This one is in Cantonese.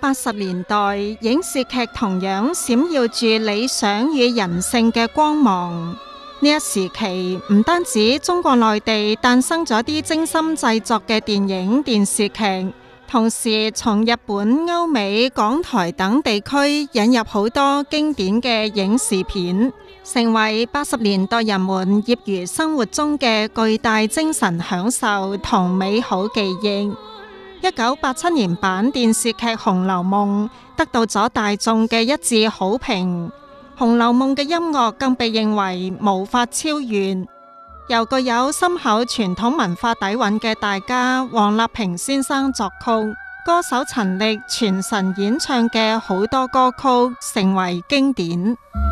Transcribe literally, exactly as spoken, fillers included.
八十年代，影視劇同樣閃耀住理想與人性嘅光芒。呢一時期，唔單止中國內地誕生咗啲精心製作嘅電影、電視劇，同時從日本、歐美、港台等地區引入好多經典嘅影視片，成為八十年代人們業餘生活中嘅巨大精神享受同美好記憶。一九八七年版電視劇《紅樓夢》得到咗大眾嘅一致好評，《紅樓夢》嘅音樂更被認為無法超越，由具有深厚傳統文化底蘊嘅大家黃立平先生作曲，歌手陳力傳神演唱嘅好多歌曲成為經典。